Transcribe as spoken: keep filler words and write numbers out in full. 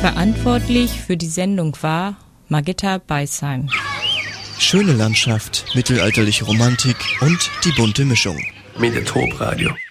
Verantwortlich für die Sendung war Margitta Beisheim. Schöne Landschaft, mittelalterliche Romantik und die bunte Mischung. Mediatorp Radio.